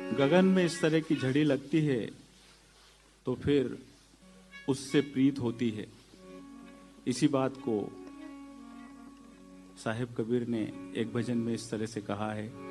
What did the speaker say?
गगन में इस तरह की झड़ी लगती है तो फिर उससे प्रीत होती है। इसी बात को साहिब कबीर ने एक भजन में इस तरह से कहा है।